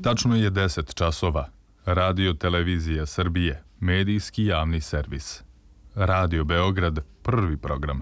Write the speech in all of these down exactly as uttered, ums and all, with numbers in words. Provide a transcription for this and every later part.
Tačno je deset časova. Radio Televizija Srbije, medijski javni servis. Radio Beograd, prvi program.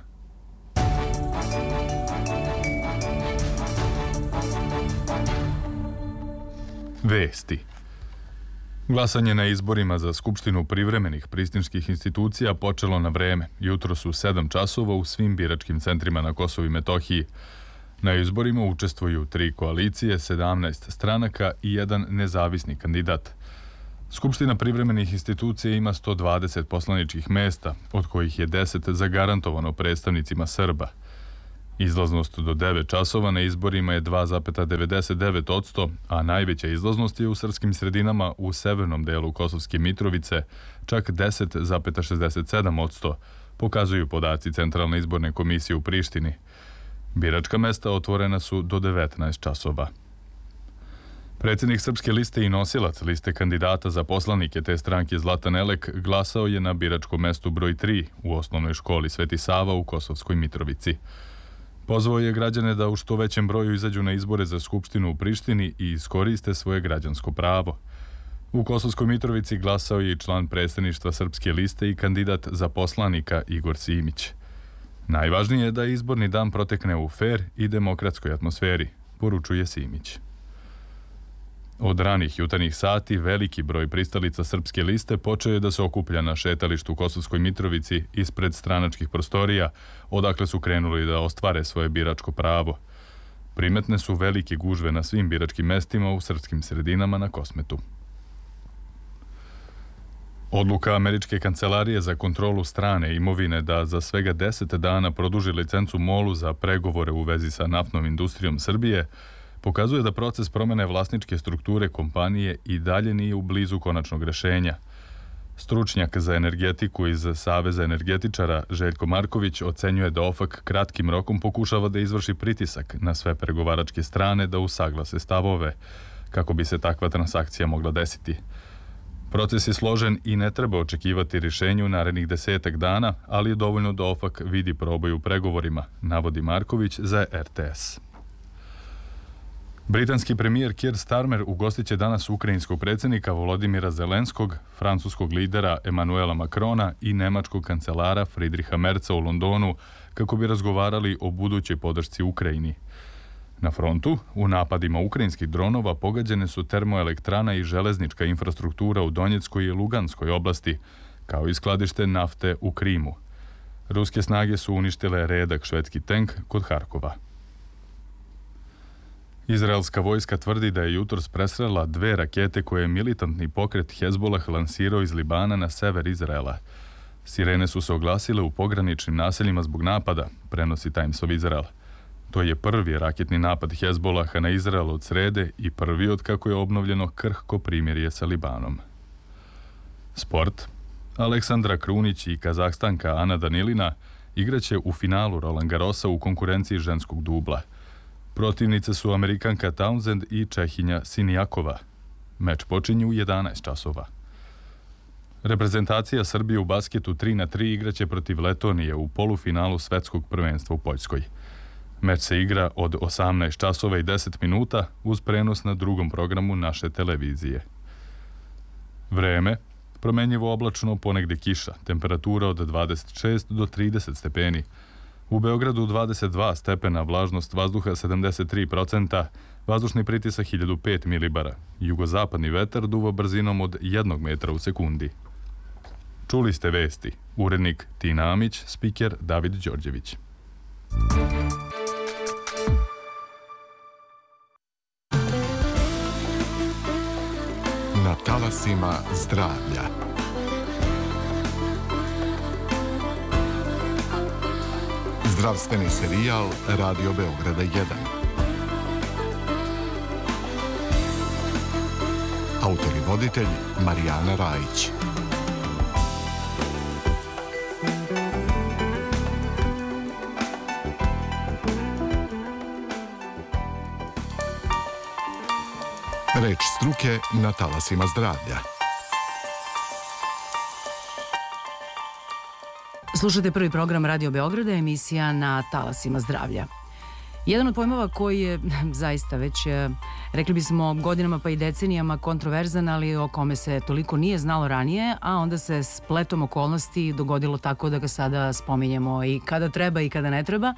Vesti. Glasanje na izborima za Skupštinu privremenih prištinskih institucija počelo na vreme. Jutro su sedam časova u svim biračkim centrima na Kosovu i Metohiji. Na izborima učestvuju tri koalicije, sedamnaest stranaka i jedan nezavisni kandidat. Skupština privremenih institucija ima sto dvadeset poslaničkih mesta, od kojih je deset zagarantovano predstavnicima Srba. Izlaznost do devet časova na izborima je dva zarez devedeset devet posto, a najveća izlaznost je u srpskim sredinama u severnom delu Kosovske Mitrovice, čak deset zarez šezdeset sedam posto, pokazuju podaci Centralne izborne komisije u Prištini. Biračka mesta otvorena su do devetnaest časova. Predsjednik Srpske liste i nosilac liste kandidata za poslanike te stranke Zlatan Elek glasao je na biračkom mestu broj tri u osnovnoj školi Sveti Sava u Kosovskoj Mitrovici. Pozvao je građane da u što većem broju izađu na izbore za Skupštinu u Prištini i iskoriste svoje građansko pravo. U Kosovskoj Mitrovici glasao je i član predsjedništva Srpske liste i kandidat za poslanika Igor Simić. Najvažnije je da izborni dan protekne u fer i demokratskoj atmosferi, poručuje Simić. Od ranih jutarnjih sati veliki broj pristalica Srpske liste počeo je da se okuplja na šetalištu u Kosovskoj Mitrovici ispred stranačkih prostorija, odakle su krenuli da ostvare svoje biračko pravo. Primetne su velike gužve na svim biračkim mestima u srpskim sredinama na Kosmetu. Odluka Američke kancelarije za kontrolu strane imovine da za svega deset dana produži licencu MOL-u za pregovore u vezi sa naftnom industrijom Srbije pokazuje da proces promjene vlasničke strukture kompanije i dalje nije u blizu konačnog rešenja. Stručnjak za energetiku iz Saveza energetičara Željko Marković ocenjuje da O F A K kratkim rokom pokušava da izvrši pritisak na sve pregovaračke strane da usaglase stavove, kako bi se takva transakcija mogla desiti. Proces je složen i ne treba očekivati rješenje u narednih desetak dana, ali je dovoljno da O F A K vidi proboj u pregovorima, navodi Marković za R T S. Britanski premijer Keir Starmer ugostit će danas ukrajinskog predsjednika Volodimira Zelenskog, francuskog lidera Emanuela Macrona i nemačkog kancelara Friedricha Merza u Londonu kako bi razgovarali o budućoj podršci Ukrajini. Na frontu, u napadima ukrajinskih dronova pogađene su termoelektrana i železnička infrastruktura u Donjeckoj i Luganskoj oblasti, kao i skladište nafte u Krimu. Ruske snage su uništile redak švedski tank kod Harkova. Izraelska vojska tvrdi da je jutros presrela dve rakete koje je militantni pokret Hezbolah lansirao iz Libana na sever Izraela. Sirene su se oglasile u pograničnim naseljima zbog napada, prenosi Times of Israel. To je prvi raketni napad Hezbolaha na Izrael od srede i prvi od kako je obnovljeno krhko primirje sa Libanom. Sport. Aleksandra Krunić i Kazahstanka Ana Danilina igraće u finalu Roland Garrosa u konkurenciji ženskog dubla. Protivnice su Amerikanka Townsend i Čehinja Sinijakova. Meč počinje u jedanaest časova. Reprezentacija Srbije u basketu tri na tri igraće protiv Letonije u polufinalu svetskog prvenstva u Poljskoj. Meč se igra od osamnaest časova i deset minuta uz prenos na drugom programu naše televizije. Vreme. Promenjivo oblačno, ponegde kiša. Temperatura od dvadeset šest do trideset stepeni. U Beogradu dvadeset dva stepena, vlažnost vazduha sedamdeset tri posto, vazdušni pritisak hiljadu pet milibara. Jugozapadni vetar duva brzinom od jednog metra u sekundi. Čuli ste vesti. Urednik Tina Amić, spiker David Đorđević. Na talasima zdravlja. Zdravstveni serijal Radio Beograda jedan. Autor i voditelj Marijana Rajić. Reč struke na talasima zdravlja. Slušajte prvi program Radio Beograda, emisija Na talasima zdravlja. Jedan od pojmova koji je zaista već, rekli bismo, godinama pa i decenijama kontroverzan, ali o kome se toliko nije znalo ranije, a onda se spletom okolnosti dogodilo tako da ga sada spominjemo i kada treba i kada ne treba.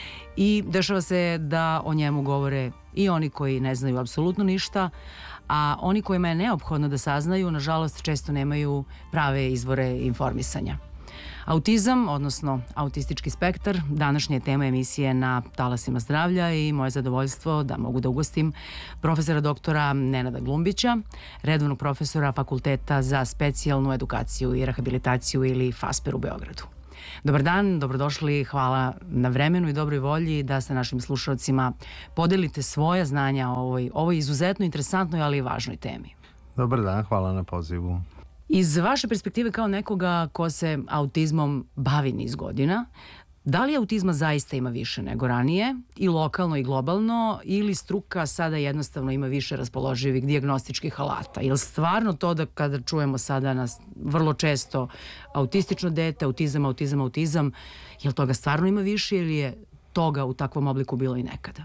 I dešava se da o njemu govore i oni koji ne znaju apsolutno ništa, a oni kojima je neophodno da saznaju, nažalost, često nemaju prave izvore informisanja. Autizam, odnosno autistički spektar, današnja je tema emisije Na talasima zdravlja i moje zadovoljstvo da mogu da ugostim profesora doktora Nenada Glumbića, redovnog profesora Fakulteta za specijalnu edukaciju i rehabilitaciju ili FASPER u Beogradu. Dobar dan, dobrodošli, hvala na vremenu i dobroj volji da sa našim slušalcima podelite svoja znanja o ovoj, ovoj izuzetno interesantnoj, ali i važnoj temi. Dobar dan, hvala na pozivu. Iz vaše perspektive kao nekoga ko se autizmom bavi niz godina, da li autizma zaista ima više nego ranije, i lokalno i globalno, ili struka sada jednostavno ima više raspoloživih dijagnostičkih alata? Ili stvarno to da kada čujemo sada nas vrlo često autistično dete, autizam, autizam, autizam, jel toga stvarno ima više ili je toga u takvom obliku bilo i nekada?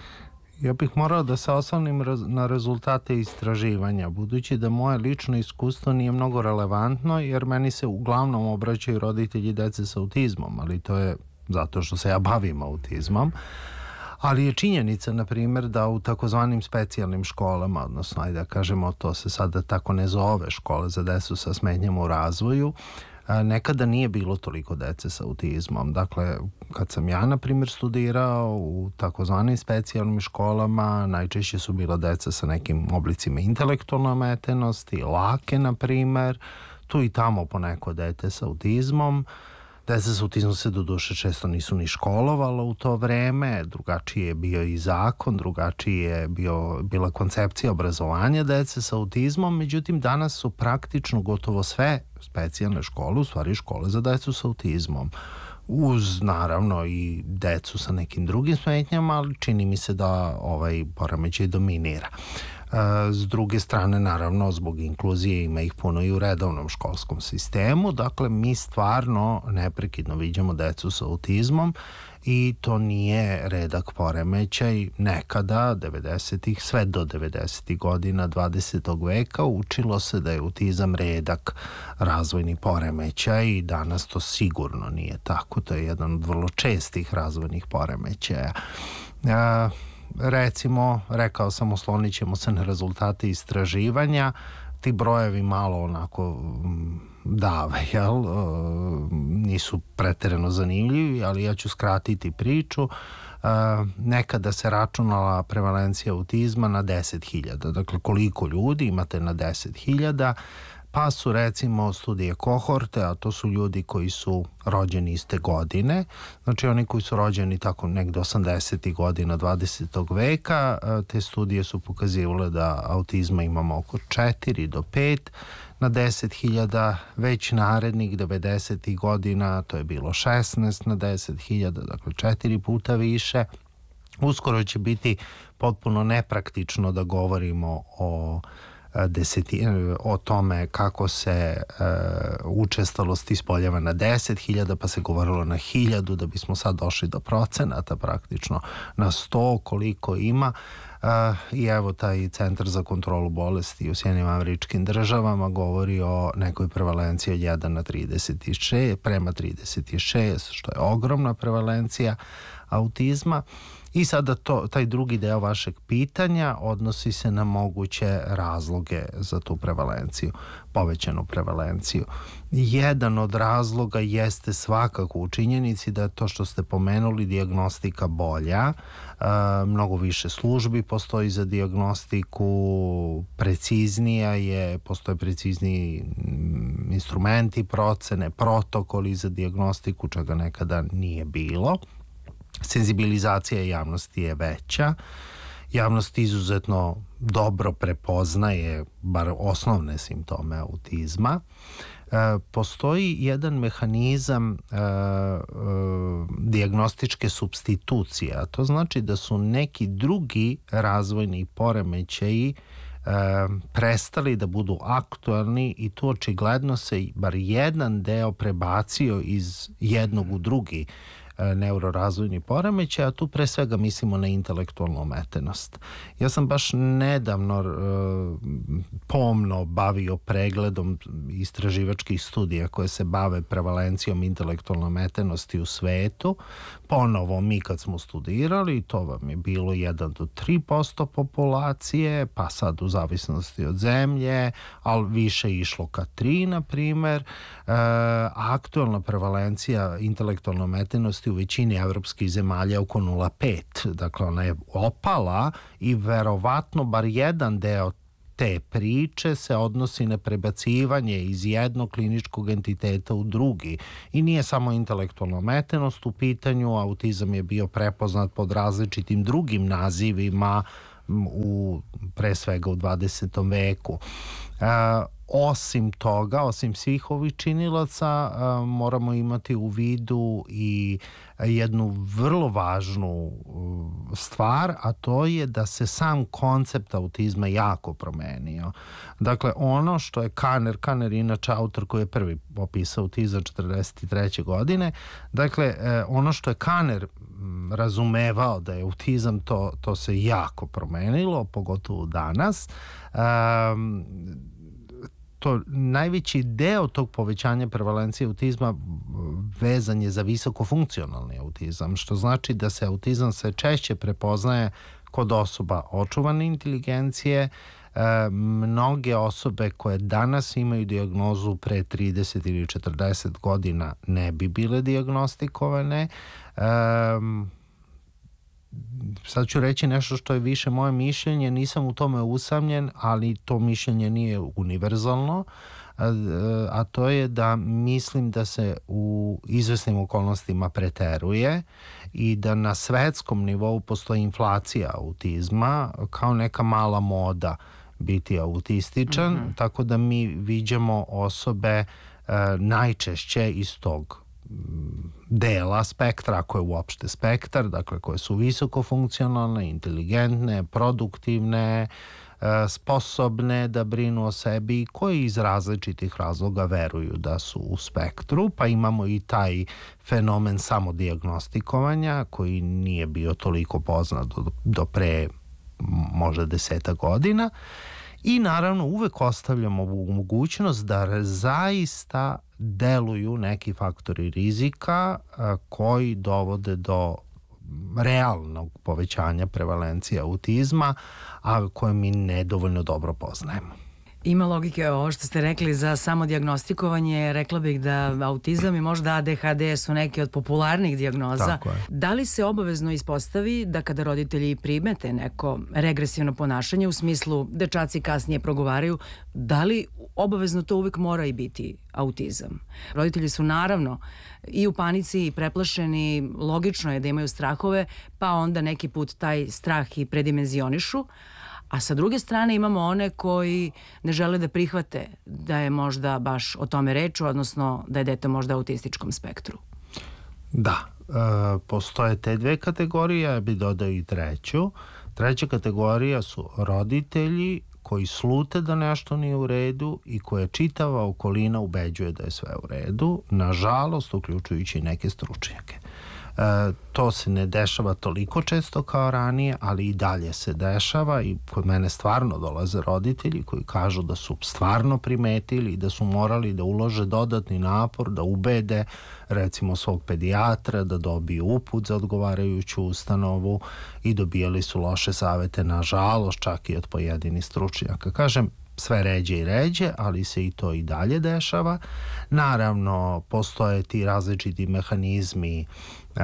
Ja bih morao da se osnovnim na rezultate istraživanja, budući da moje lično iskustvo nije mnogo relevantno, jer meni se uglavnom obraćaju roditelji dece sa autizmom, ali to je zato što se ja bavim autizmom. Ali je činjenica, na primjer, da u takozvanim specijalnim školama, odnosno, ajde da kažemo, to se sada tako ne zove, škole za decu sa smetnjama u razvoju, nekada nije bilo toliko dece sa autizmom. Dakle, kad sam ja, na primjer, studirao u takozvanim specijalnim školama, najčešće su bila deca sa nekim oblicima intelektualne ometenosti, lake, na primjer, tu i tamo poneko dete sa autizmom. Deca sa autizmom se do duše često nisu ni školovalo u to vreme, drugačiji je bio i zakon, drugačiji je bio, bila koncepcija obrazovanja dece sa autizmom, međutim danas su praktično gotovo sve specijalne škole, u stvari škole za decu sa autizmom. Uz, naravno, i decu sa nekim drugim smetnjama, ali čini mi se da ovaj poremećaj dominira. S druge strane, naravno, zbog inkluzije ima ih puno i u redovnom školskom sistemu. Dakle, mi stvarno neprekidno viđamo decu sa autizmom i to nije redak poremećaj. Nekada, devedesetih, sve do devedesetih godina dvadesetog veka, učilo se da je autizam redak razvojni poremećaj i danas to sigurno nije tako. To je jedan od vrlo čestih razvojnih poremećaja. Uh, Recimo, rekao sam, oslonit ćemo se na rezultate istraživanja. Ti brojevi malo onako dave, jel? Nisu preterano zanimljivi, ali ja ću skratiti priču. Nekada se računala prevalencija autizma na deset hiljada. Dakle, koliko ljudi imate na deset hiljada, pa su recimo studije kohorte, a to su ljudi koji su rođeni iste godine, znači oni koji su rođeni tako negde osamdesetih godina dvadesetog veka, te studije su pokazivale da autizma imamo oko četiri do pet na deset hiljada, već narednih devedesetih godina to je bilo šesnaest na deset hiljada, dakle četiri puta više. Uskoro će biti potpuno nepraktično da govorimo o Deseti, o tome kako se e, učestalost ispoljava na deset hiljada, pa se govorilo na hiljadu, da bismo sad došli do procenata praktično na sto koliko ima. E, I evo taj Centar za kontrolu bolesti u Sjedinjenim Američkim Državama govori o nekoj prevalenciji od jedan na trideset šest, prema trideset šest, što je ogromna prevalencija autizma. I sada to, taj drugi deo vašeg pitanja odnosi se na moguće razloge za tu prevalenciju, povećanu prevalenciju. Jedan od razloga jeste svakako u činjenici da je to što ste pomenuli dijagnostika bolja, e, mnogo više službi postoji za dijagnostiku, preciznija je, postoje precizniji instrumenti procene, protokoli za dijagnostiku, čega nekada nije bilo. Senzibilizacija javnosti je veća. Javnost izuzetno dobro prepoznaje bar osnovne simptome autizma. E, postoji jedan mehanizam e, e, dijagnostičke supstitucije, a to znači da su neki drugi razvojni poremećaji e, prestali da budu aktualni i tu očigledno se bar jedan deo prebacio iz jednog u drugi neurorazvojni poremećaj, a tu pre svega mislimo na intelektualnu ometenost. Ja sam baš nedavno pomno bavio pregledom istraživačkih studija koje se bave prevalencijom intelektualne ometenosti u svetu. Ponovo mi kad smo studirali, to vam je bilo jedan do tri posto populacije, pa sad u zavisnosti od zemlje, ali više išlo ka tri, na primer. E, aktualna prevalencija intelektualne ometenosti u većini evropskih zemalja je oko nula zarez pet. Dakle, ona je opala i verovatno bar jedan deo te priče se odnosi na prebacivanje iz jednog kliničkog entiteta u drugi. I nije samo intelektualna ometenost u pitanju, autizam je bio prepoznat pod različitim drugim nazivima u, pre svega u dvadesetom veku. E, osim toga, osim svih ovih činilaca, e, moramo imati u vidu i jednu vrlo važnu stvar, a to je da se sam koncept autizma jako promenio. Dakle, ono što je Kanner, Kanner je inače autor koji je prvi opisao autizam četrdeset treće godine, dakle, ono što je Kanner razumevao da je autizam, to, to se jako promenilo, pogotovo danas. Um, to najveći deo tog povećanja prevalencije autizma vezan je za visokofunkcionalni autizam, što znači da se autizam sve češće prepoznaje kod osoba očuvane inteligencije. E, mnoge osobe koje danas imaju dijagnozu pre trideset ili četrdeset godina ne bi bile dijagnostikovane. E, sad ću reći nešto što je više moje mišljenje, nisam u tome usamljen, ali to mišljenje nije univerzalno, a, a to je da mislim da se u izvesnim okolnostima preteruje i da na svetskom nivou postoji inflacija autizma kao neka mala moda biti autističan, mm-hmm. tako da mi viđamo osobe e, najčešće iz tog dela spektra, ako je uopšte spektar, dakle koje su visokofunkcionalne, inteligentne, produktivne, sposobne da brinu o sebi i koji iz različitih razloga veruju da su u spektru, pa imamo i taj fenomen samodijagnostikovanja koji nije bio toliko poznat do, do pre možda deseta godina. I naravno uvek ostavljamo mogućnost da zaista deluju neki faktori rizika a, koji dovode do realnog povećanja prevalencije autizma, a koje mi nedovoljno dobro poznajemo. Ima logike ovo što ste rekli za samodijagnostikovanje. Rekla bih da autizam i možda A D H D su neke od popularnih dijagnoza. Da li se obavezno ispostavi da kada roditelji primete neko regresivno ponašanje u smislu dečaci kasnije progovaraju, da li obavezno to uvek mora i biti autizam? Roditelji su naravno i u panici i preplašeni, logično je da imaju strahove, pa onda neki put taj strah i predimenzionišu. A sa druge strane imamo one koji ne žele da prihvate da je možda baš o tome reč, odnosno da je dete možda u autističkom spektru. Da, e, postoje te dve kategorije, ja bih dodao i treću. Treća kategorija su roditelji koji slute da nešto nije u redu i koje čitava okolina ubeđuje da je sve u redu, nažalost, uključujući neke stručnjake. E, to se ne dešava toliko često kao ranije, ali i dalje se dešava i kod mene stvarno dolaze roditelji koji kažu da su stvarno primetili i da su morali da ulože dodatni napor, da ubede recimo svog pedijatra, da dobiju uput za odgovarajuću ustanovu i dobijali su loše savete, nažalost, čak i od pojedinih stručnjaka. Kažem, sve ređe i ređe, ali se i to i dalje dešava. Naravno, postoje ti različiti mehanizmi e,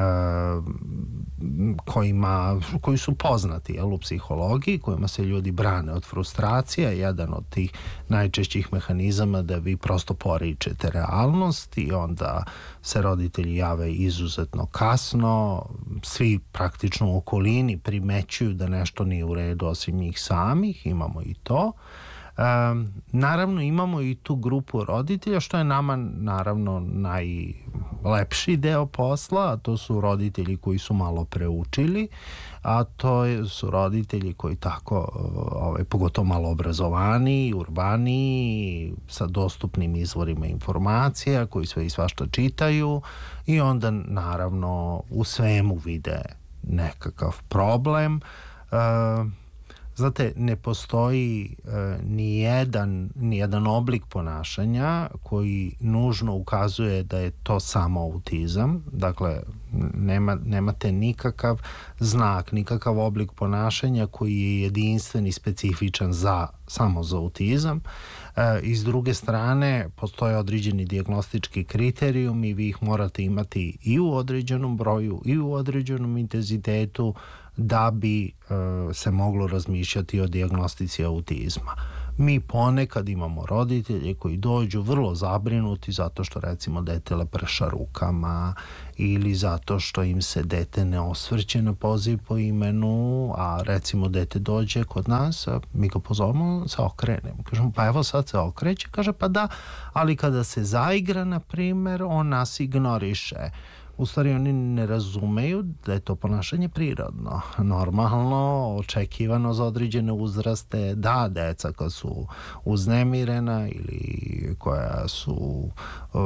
kojima, koji su poznati jel, u psihologiji, kojima se ljudi brane od frustracija. Jedan od tih najčešćih mehanizama da vi prosto poričete realnost i onda se roditelji jave izuzetno kasno. Svi praktično u okolini primećuju da nešto nije u redu osim njih samih, imamo i to. naravno imamo i tu grupu roditelja, što je nama naravno najlepši deo posla, a to su roditelji koji su malo preučili, a to su roditelji koji tako, ovaj, pogotovo malo obrazovani, urbani, sa dostupnim izvorima informacija, koji sve i svašta čitaju i onda naravno u svemu vide nekakav problem. Uh, Znate, ne postoji uh, ni jedan, ni jedan oblik ponašanja koji nužno ukazuje da je to samo autizam. Dakle, nema, nemate nikakav znak, nikakav oblik ponašanja koji je jedinstven i specifičan za, samo za autizam. Uh, I s druge strane, postoje određeni dijagnostički kriterijumi i vi ih morate imati i u određenom broju i u određenom intenzitetu da bi uh, se moglo razmišljati o dijagnostici autizma. Mi ponekad imamo roditelje koji dođu vrlo zabrinuti zato što recimo dete leprša rukama ili zato što im se dete ne osvrće na poziv po imenu, a recimo dete dođe kod nas, a mi ga pozovemo, se okrenemo. Kažemo, pa evo sad se okreće, kaže pa da, ali kada se zaigra, na primer, on nas ignoriše. U stvari oni ne razumeju da je to ponašanje prirodno, normalno, očekivano za određene uzraste. Da, deca koja su uznemirena ili koja su uh,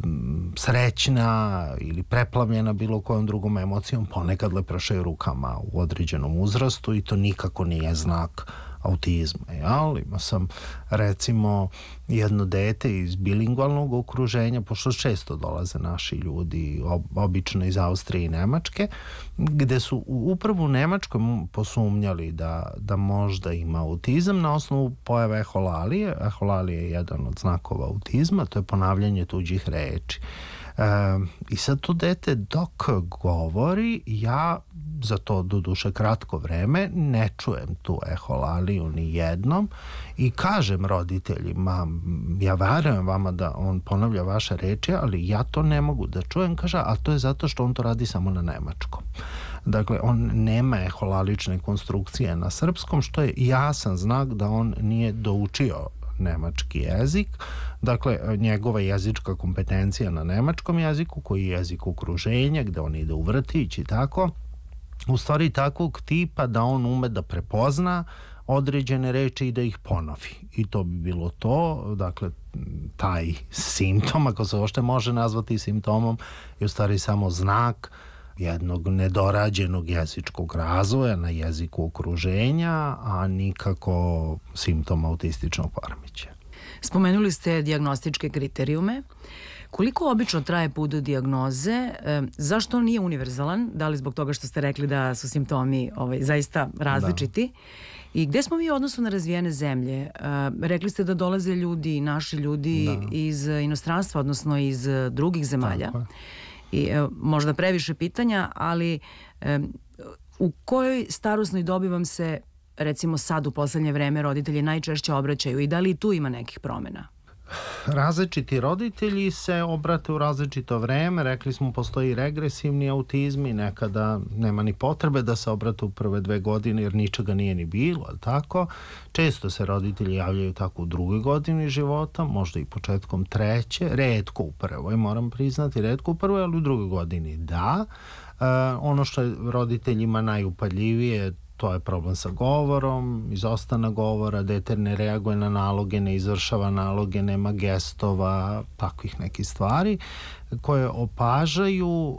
srećna ili preplavljena bilo kojom drugom emocijom, ponekad lepršaju rukama u određenom uzrastu i to nikako nije znak autizma. Ja, ima sam recimo jedno dete iz bilingualnog okruženja, pošto često dolaze naši ljudi, obično iz Austrije i Nemačke, gde su upravo u Nemačkoj posumnjali da, da možda ima autizam na osnovu pojave eholalije. Eholalija je jedan od znakova autizma, to je ponavljanje tuđih reči. E, I sad to dete dok govori, ja za to doduše kratko vreme ne čujem tu eholaliju ni jednom i kažem roditeljima, ja verujem vama da on ponavlja vaše reči, ali ja to ne mogu da čujem, kaže, a to je zato što on to radi samo na nemačkom. Dakle, on nema eholalične konstrukcije na srpskom, što je jasan znak da on nije doučio nemački jezik. Dakle, njegova jezička kompetencija na nemačkom jeziku, koji je jezik okruženja, gde on ide u vrtić i tako, u stvari takvog tipa da on ume da prepozna određene reči i da ih ponovi. I to bi bilo to. Dakle, taj simptom, ako se uopšte može nazvati simptomom, je u stvari samo znak jednog nedorađenog jezičkog razvoja na jeziku okruženja, a nikako simptom autističnog poremećaja. Spomenuli ste dijagnostičke kriterijume. Koliko obično traje put do dijagnoze? E, zašto on nije univerzalan? Da li zbog toga što ste rekli da su simptomi ovaj, zaista različiti? Da. I gde smo mi u odnosu na razvijene zemlje? E, rekli ste da dolaze ljudi, naši ljudi da. iz inostranstva, odnosno iz drugih zemalja. Tako. I e, možda previše pitanja, ali e, u kojoj starosnoj dobi vam se, recimo sad u poslednje vreme, roditelji najčešće obraćaju i da li tu ima nekih promena? Različiti roditelji se obrate u različito vreme. Rekli smo, postoji regresivni autizmi, nekada nema ni potrebe da se obrate u prve dve godine jer ničega nije ni bilo, ali tako. Često se roditelji javljaju tako u drugoj godini života, možda i početkom treće, retko u prvoj, moram priznati, retko u prvoj, ali u drugoj godini da. E, ono što je roditeljima najupadljivije, to je problem sa govorom, izostana govora, dete ne reaguje na naloge, ne izvršava naloge, nema gestova, takvih nekih stvari koje opažaju.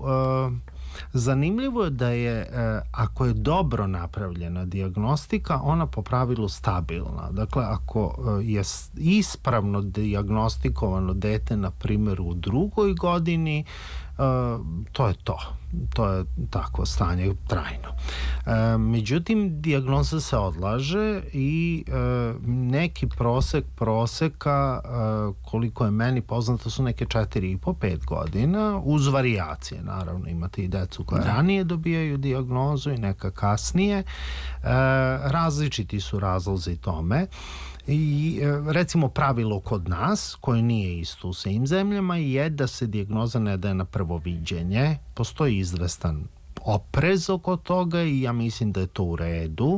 Zanimljivo je da je, ako je dobro napravljena dijagnostika, ona po pravilu stabilna. Dakle, ako je ispravno dijagnostikovano dete, na primjer, u drugoj godini, to je to. To je takvo stanje trajno. E, međutim, dijagnoza se odlaže i e, neki prosek proseka, e, koliko je meni poznato, su neke četiri i po, pet godina, uz varijacije. Naravno, imate i decu koja da. ranije dobijaju dijagnozu i neka kasnije. E, različiti su razlozi tome. I recimo pravilo kod nas, koje nije isto u svim zemljama, je da se dijagnoza ne daje na prvo viđenje. Postoji izvestan oprez oko toga i ja mislim da je to u redu.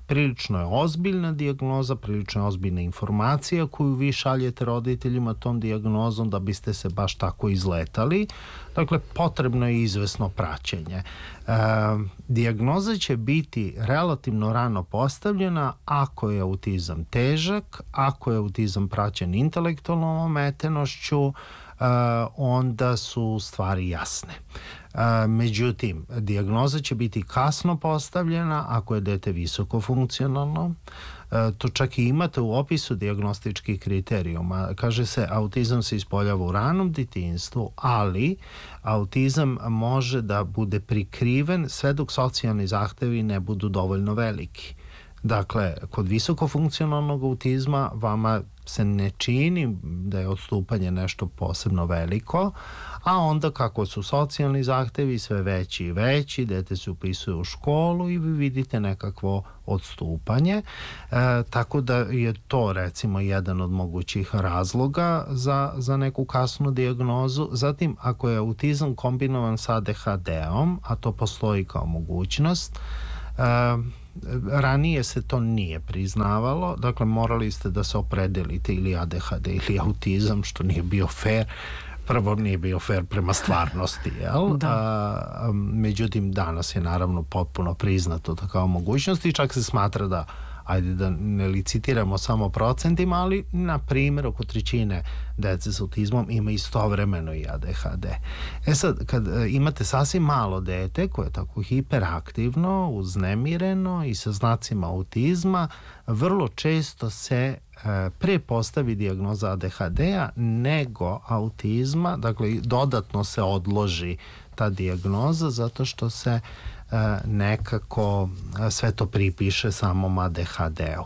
prilično je ozbiljna dijagnoza, prilično je ozbiljna informacija koju vi šaljete roditeljima tom dijagnozom da biste se baš tako izletali. Dakle, potrebno je izvesno praćenje. E, dijagnoza će biti relativno rano postavljena ako je autizam težak, ako je autizam praćen intelektualnom ometenošću, Uh, onda su stvari jasne. Uh, međutim, dijagnoza će biti kasno postavljena ako je dete visoko funkcionalno. Uh, to čak i imate u opisu dijagnostičkih kriterijuma. Kaže se, autizam se ispoljava u ranom detinjstvu, ali autizam može da bude prikriven sve dok socijalni zahtevi ne budu dovoljno veliki. Dakle, kod visokofunkcionalnog autizma vama se ne čini da je odstupanje nešto posebno veliko, a onda kako su socijalni zahtevi sve veći i veći, dete se upisuje u školu i vi vidite nekakvo odstupanje. E, tako da je to recimo jedan od mogućih razloga za, za neku kasnu dijagnozu. Zatim, ako je autizam kombinovan sa A D H D-om, a to postoji kao mogućnost, e, ranije se to nije priznavalo, dakle morali ste da se opredelite ili A D H D ili autizam, što nije bio fair. Prvo nije bio fair prema stvarnosti, jel? Da. A, međutim, danas je naravno potpuno priznato to kao mogućnost i čak se smatra da, ajde da ne licitiramo samo procentima, ali na primjer oko trećine dece s autizmom ima istovremeno i A D H D. E sad, kad imate sasvim malo dete koje je tako hiperaktivno, uznemireno i sa znacima autizma, vrlo često se pre postavi dijagnoza A D H D-a nego autizma, dakle dodatno se odloži ta dijagnoza zato što se nekako sve to pripiše samom A D H D-u.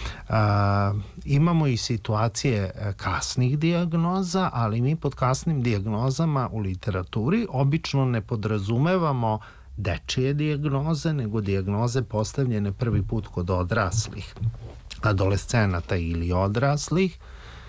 Imamo i situacije kasnih dijagnoza, ali mi pod kasnim dijagnozama u literaturi obično ne podrazumevamo dečije dijagnoze, nego dijagnoze postavljene prvi put kod odraslih, adolescenata ili odraslih.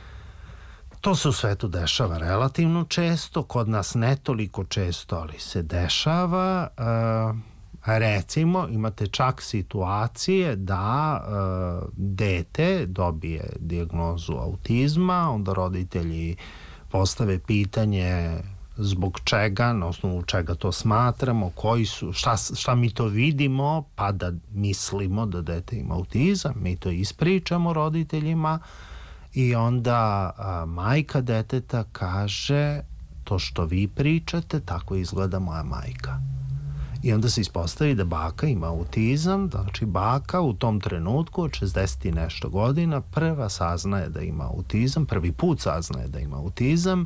To se u svetu dešava relativno često, kod nas ne toliko često, ali se dešava. E, recimo, imate čak situacije da e, dete dobije dijagnozu autizma, onda roditelji postave pitanje zbog čega, na osnovu čega to smatramo, koji su, šta, šta mi to vidimo, pa da mislimo da dete ima autizam, mi to ispričamo roditeljima i onda a, majka deteta kaže to što vi pričate, tako izgleda moja majka. I onda se ispostavi da baka ima autizam, znači baka u tom trenutku od šezdeset i nešto godina prva saznaje da ima autizam, prvi put saznaje da ima autizam,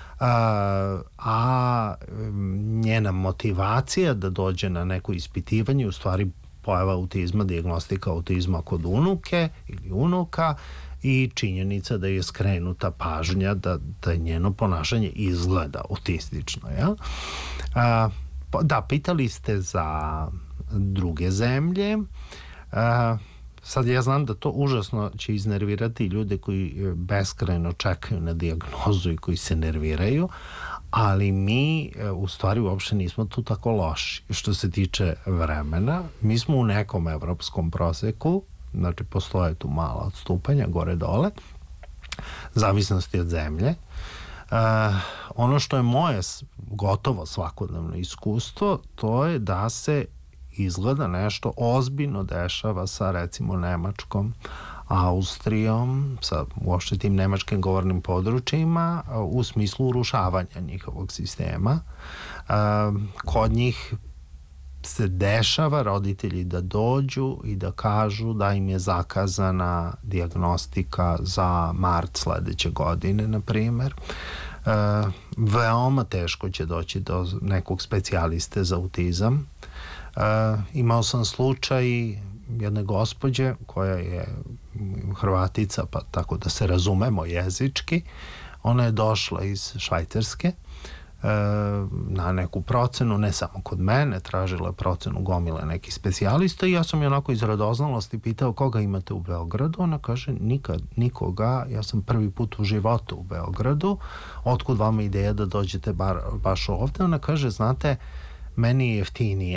a, a njena motivacija da dođe na neko ispitivanje u stvari pojava autizma, dijagnostika autizma kod unuke ili unuka i činjenica da je skrenuta pažnja da, da njeno ponašanje izgleda autistično. Ja? A, da, pitali ste za druge zemlje. A, sad ja znam da to užasno će iznervirati ljude koji beskrajno čekaju na dijagnozu i koji se nerviraju, ali mi u stvari uopšte nismo tu tako loši. Što se tiče vremena, mi smo u nekom evropskom proseku, znači postoje tu mala odstupanja gore dole, zavisnosti od zemlje. Uh, ono što je moje gotovo svakodnevno iskustvo, to je da se izgleda nešto ozbiljno dešava sa recimo Nemačkom, Austrijom, sa uopšte tim nemačkim govornim područjima u smislu urušavanja njihovog sistema. Uh, kod njih se dešava roditelji da dođu i da kažu da im je zakazana dijagnostika za mart sledeće godine, na primer. E, veoma teško će doći do nekog specijaliste za autizam. E, imao sam slučaj jedne gospođe koja je Hrvatica, pa tako da se razumemo jezički. Ona je došla iz Švajcarske na neku procenu, ne samo kod mene, tražila je procenu gomile nekih specijalista i ja sam je onako iz radoznalosti pitao koga imate u Beogradu. Ona kaže nikad, nikoga, ja sam prvi put u životu u Beogradu, otkud vama ideja da dođete bar, baš ovde? Ona kaže, znate, meni je jeftinije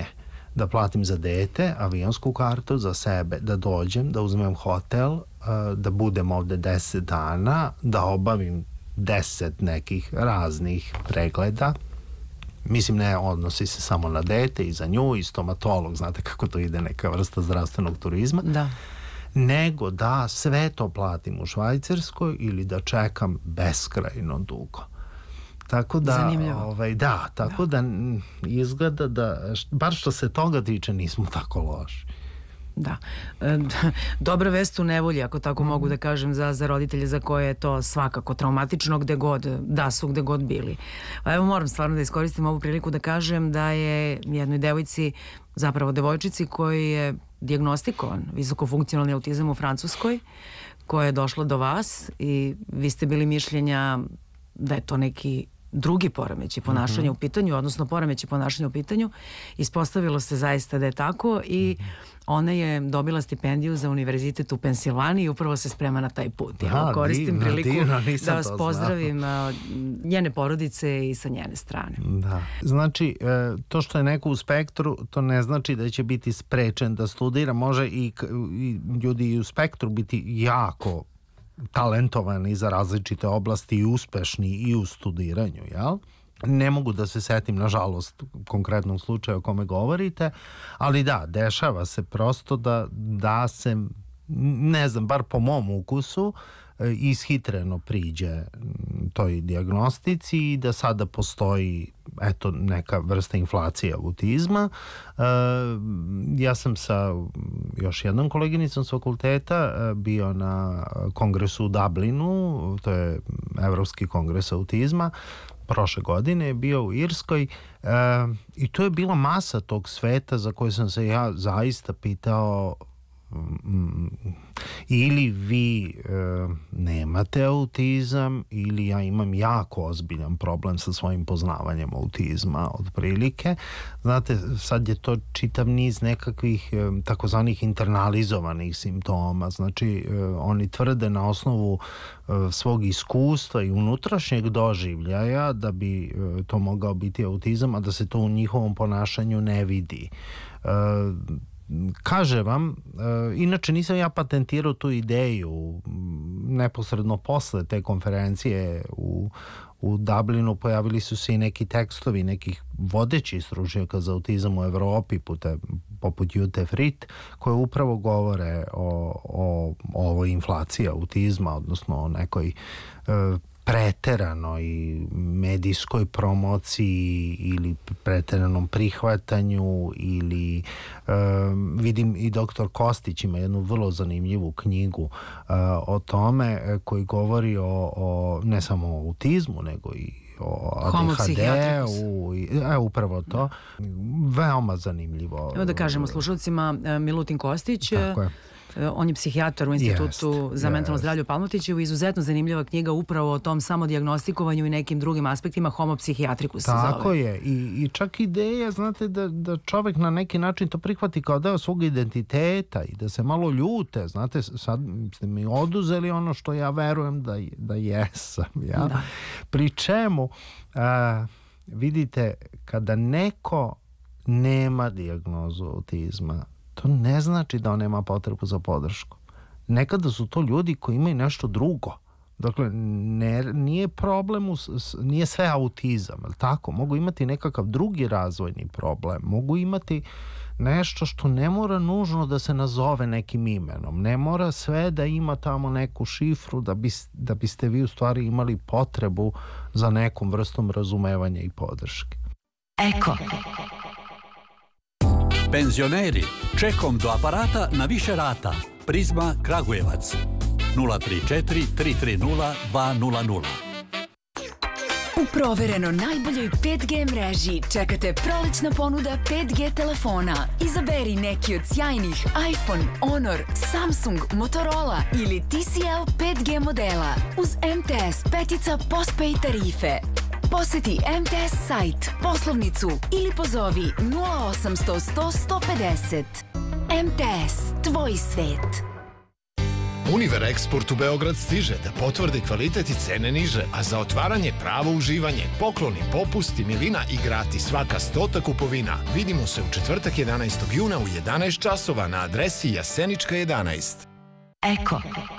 da platim za dete, avionsku kartu, za sebe, da dođem, da uzmem hotel, da budem ovde deset dana, da obavim deset nekih raznih pregleda. Mislim, ne odnosi se samo na dete i za nju i stomatolog, znate kako to ide, neka vrsta zdravstvenog turizma. Da. Nego da sve to platim u Švajcarskoj ili da čekam beskrajno dugo. Tako da, zanimljivo. Ovaj, da, tako da. da izgleda da, bar što se toga tiče, nismo tako loši. Da. E, dobra vest u nevolji, ako tako mm. mogu da kažem, za, za roditelje za koje je to svakako traumatično gde god, da su gde god bili. A evo moram stvarno da iskoristim ovu priliku da kažem da je jednoj devojci, zapravo devojčici koji je dijagnostikovan visokofunkcionalni autizam u Francuskoj, koja je došla do vas i vi ste bili mišljenja da je to neki drugi poremeći ponašanja mm-hmm. u pitanju, odnosno poremeći ponašanja u pitanju. Ispostavilo se zaista da je tako i ona je dobila stipendiju za univerzitet u Pensilvaniji i upravo se sprema na taj put. Ja koristim divno, priliku divno, da vas pozdravim znao. Njene porodice i sa njene strane. Da. Znači, to što je neko u spektru, to ne znači da će biti sprečen da studira. Može i, i ljudi u spektru biti jako talentovani za različite oblasti i uspešni i u studiranju, jel? Ne mogu da se setim, nažalost, konkretnog slučaja o kome govorite, ali da, dešava se prosto da, da se, ne znam, bar po mom ukusu, ishitreno priđe toj dijagnostici i da sada postoji eto neka vrsta inflacije autizma. E, ja sam sa još jednom koleginicom s fakulteta bio na kongresu u Dublinu, to je Evropski kongres autizma, prošle godine je bio u Irskoj, e, i to je bila masa tog sveta za koje sam se ja zaista pitao ili vi e, nemate autizam ili ja imam jako ozbiljan problem sa svojim poznavanjem autizma otprilike. Znate, sad je to čitav niz nekakvih e, takozvanih internalizovanih simptoma. Znači, e, oni tvrde na osnovu e, svog iskustva i unutrašnjeg doživljaja da bi e, to mogao biti autizam, a da se to u njihovom ponašanju ne vidi. E, Kaže vam, e, inače nisam ja patentirao tu ideju, neposredno posle te konferencije u, u Dublinu pojavili su se i neki tekstovi nekih vodećih stručnjaka za autizam u Evropi, pute, poput Jute Frit, koje upravo govore o, o, o ovoj inflaciji autizma, odnosno o nekoj e, preteranoj medijskoj promociji ili preteranom prihvatanju ili um, vidim i doktor Kostić ima jednu vrlo zanimljivu knjigu uh, o tome koji govori o, o ne samo o autizmu nego i o A D H D-u, e, upravo to. Veoma zanimljivo. Evo da kažemo slušalcima, Milutin Kostić, tako je. On je psihijatar u Institutu yes, za mentalno yes. zdravlje u Palmotićevu. Izuzetno zanimljiva knjiga upravo o tom samodijagnostikovanju i nekim drugim aspektima, homopsihijatriku se Tako zove. je. I, i čak ideja, znate, da, da čovek na neki način to prihvati kao deo svog identiteta i da se malo ljute. Znate, sad ste mi oduzeli ono što ja verujem da, da jesam. Ja? Da. Pri čemu, a, vidite, kada neko nema dijagnozu autizma, to ne znači da on nema potrebu za podršku. Nekada su to ljudi koji imaju nešto drugo. Dakle, ne, nije problem, u, nije sve autizam, ali tako? Mogu imati nekakav drugi razvojni problem. Mogu imati nešto što ne mora nužno da se nazove nekim imenom. Ne mora sve da ima tamo neku šifru da, bi, da biste vi u stvari imali potrebu za nekom vrstom razumevanja i podrške. Eko. Penzioneri, čekom do aparata na više rata. Prizma Kragujevac. nula tri četiri tri tri nula dva nula nula. U provereno najboljoj pet G mreži čekate prolećna ponuda pet G telefona. Izaberi neki od sjajnih iPhone, Honor, Samsung, Motorola ili T C L pet G modela uz M T S petica postpaid tarife. Poseti M T S sajt, poslovnicu ili pozovi nula osamsto sto sto pedeset. M T S, tvoj svet. Univer Eksport u Beograd stiže da potvrdi kvalitet i cene niže, a za otvaranje pravo uživanje, pokloni, popusti, milina i gratis svaka stota kupovina. Vidimo se u četvrtak jedanaestog juna u jedanaest časova na adresi Jasenička jedanaest. Eko,